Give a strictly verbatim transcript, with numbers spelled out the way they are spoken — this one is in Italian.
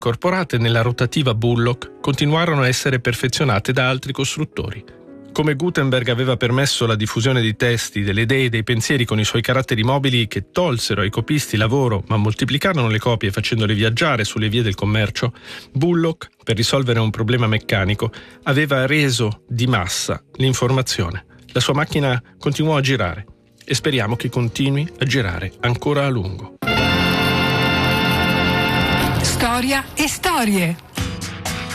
incorporate nella rotativa Bullock, continuarono a essere perfezionate da altri costruttori. Come Gutenberg aveva permesso la diffusione di testi, delle idee e dei pensieri con i suoi caratteri mobili che tolsero ai copisti lavoro ma moltiplicarono le copie facendole viaggiare sulle vie del commercio, Bullock, per risolvere un problema meccanico, aveva reso di massa l'informazione. La sua macchina continuò a girare e speriamo che continui a girare ancora a lungo. Storia e storie.